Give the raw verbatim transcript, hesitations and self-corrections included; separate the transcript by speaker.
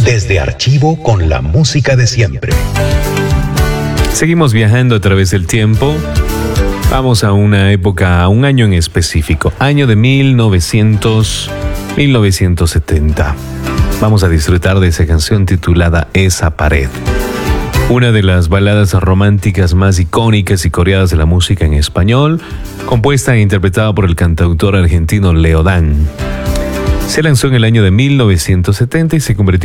Speaker 1: desde Archivo con la música de siempre.
Speaker 2: Seguimos viajando a través del tiempo. Vamos a una época, a un año en específico, año de mil novecientos, mil novecientos setenta. Vamos a disfrutar de esa canción titulada Esa pared. Una de las baladas románticas más icónicas y coreadas de la música en español, compuesta e interpretada por el cantautor argentino Leodán. Se lanzó en el año de mil novecientos setenta y se convirtió